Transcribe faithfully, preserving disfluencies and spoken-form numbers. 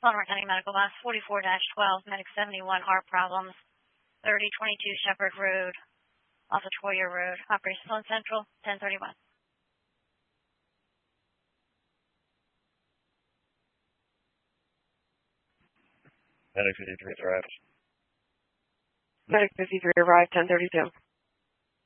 Baltimore County Medical Bus forty-four dash twelve, Medic seventy-one, heart problems, thirty twenty-two Shepherd Road, off of Troyer Road, Operation Sloan Central, ten thirty-one. Medic fifty-three arrived. Medic fifty-three arrived, ten thirty-two.